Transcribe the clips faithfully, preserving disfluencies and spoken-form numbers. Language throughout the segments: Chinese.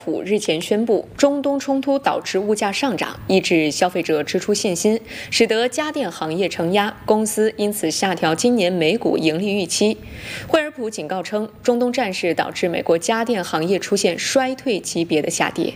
普日前宣布，中东冲突导致物价上涨，抑制消费者支出信心，使得家电行业承压，公司因此下调今年每股盈利预期。惠而浦警告称，中东战事导致美国家电行业出现衰退级别的下跌。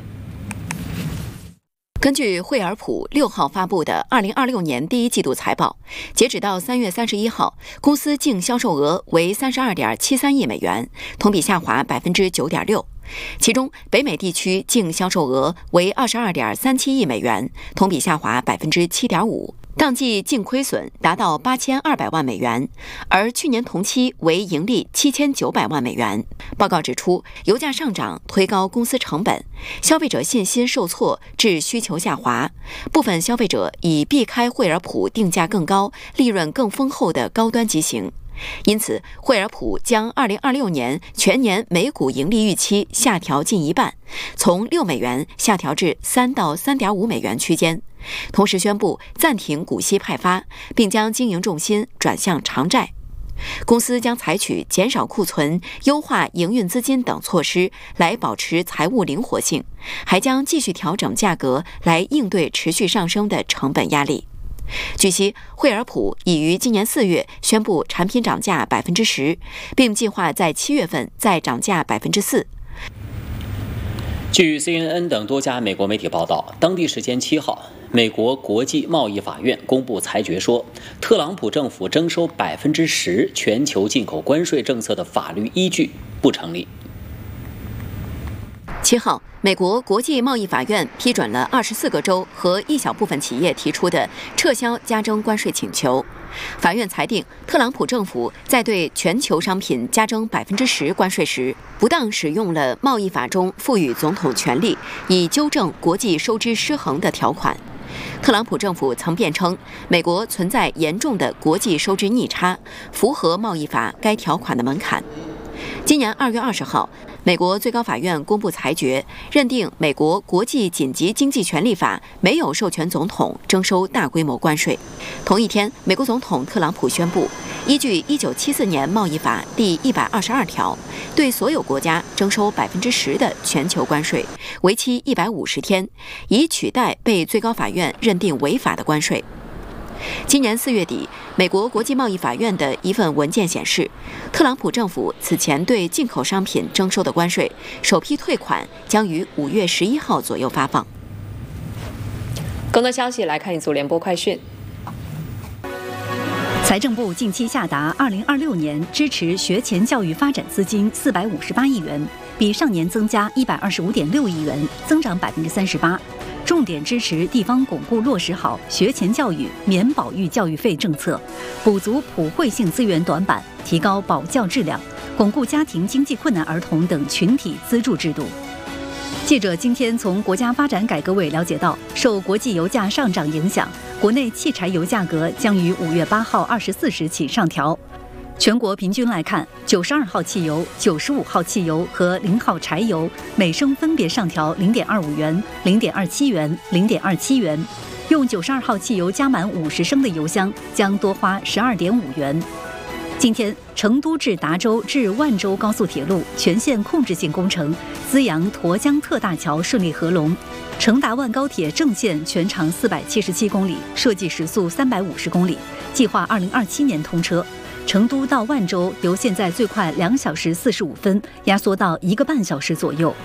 根据惠而浦六号发布的二零二六年第一季度财报，截止到三月三十一号，公司净销售额为三十二点七三亿美元，同比下滑百分之九点六。其中，北美地区净销售额为二十二点三七亿美元，同比下滑百分之七点五。当季净亏损达到八千二百万美元，而去年同期为盈利七千九百万美元。报告指出，油价上涨推高公司成本，消费者信心受挫致需求下滑，部分消费者已避开惠而浦定价更高、利润更丰厚的高端机型。因此，惠而浦将二零二六年全年每股盈利预期下调近一半，从六美元下调至三到三点五美元区间。同时宣布暂停股息派发，并将经营重心转向偿债。公司将采取减少库存、优化营运资金等措施来保持财务灵活性，还将继续调整价格来应对持续上升的成本压力。据悉，惠而浦已于今年四月宣布产品涨价百分之十，并计划在七月份再涨价百分之四。 据 C N N 等多家美国媒体报道，当地时间七号，美国国际贸易法院公布裁决说，特朗普政府征收百分之十全球进口关税政策的法律依据不成立。 七号，美国国际贸易法院批准了二十四个州和一小部分企业提出的撤销加征关税请求。法院裁定，特朗普政府在对全球商品加征百分之十关税时，不当使用了贸易法中赋予总统权力以纠正国际收支失衡的条款。特朗普政府曾辩称，美国存在严重的国际收支逆差，符合贸易法该条款的门槛。今年二月二十号，美国最高法院公布裁决，认定美国国际紧急经济权利法没有授权总统征收大规模关税。同一天，美国总统特朗普宣布，依据一九七四年贸易法第一百二十二条，对所有国家征收百分之十的全球关税，为期一百五十天，以取代被最高法院认定违法的关税。今年四月底，美国国际贸易法院的一份文件显示，特朗普政府此前对进口商品征收的关税首批退款将于五月十一号左右发放。 更多消息来看一组联播快讯。 财政部近期下达二零二六年支持学前教育发展资金四百五十八亿元，比上年增加一百二十五点六亿元，增长百分之三十八。重点支持地方巩固落实好学前教育免保育教育费政策，补足普惠性资源短板，提高保教质量，巩固家庭经济困难儿童等群体资助制度。记者今天从国家发展改革委了解到，受国际油价上涨影响，国内汽柴油价格将于五月八号二十四时起上调。全国平均来看，九十二号汽油、九十五号汽油和零号柴油每升分别上调零点二五元、零点二七元、零点二七元。用九十二号汽油加满五十升的油箱将多花十二点五元。今天，成都至达州至万州高速铁路全线控制性工程资阳沱江特大桥顺利合龙，成达万高铁正线全长四百七十七公里，设计时速三百五十公里，计划二零二七年通车。成都到万州由现在最快两小时四十五分压缩到一个半小时左右。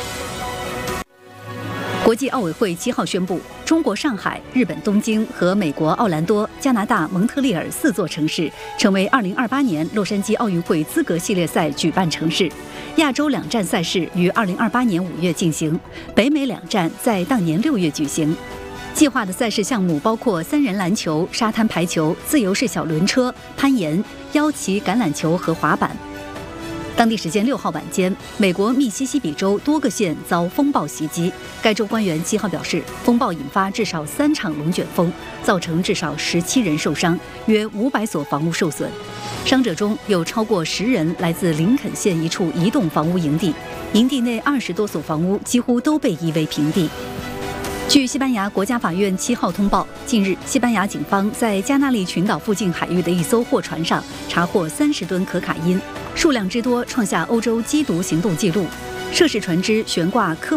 国际奥委会七号宣布，中国上海、日本东京和美国奥兰多、加拿大蒙特利尔四座城市成为二零二八年洛杉矶奥运会资格系列赛举办城市。亚洲两站赛事于二零二八年五月进行，北美两站在当年六月举行。计划的赛事项目包括三人篮球、沙滩排球、自由式小轮车、攀岩、腰旗橄榄球和滑板。当地时间六号晚间，美国密西西比州多个县遭风暴袭击。该州官员七号表示，风暴引发至少三场龙卷风，造成至少十七人受伤，约五百所房屋受损。伤者中有超过十人来自林肯县一处移动房屋营地，营地内二十多所房屋几乎都被夷为平地。据西班牙国家法院七号通报，近日西班牙警方在加那利群岛附近海域的一艘货船上查获三十吨可卡因，数量之多创下欧洲缉毒行动记录。涉事船只悬挂科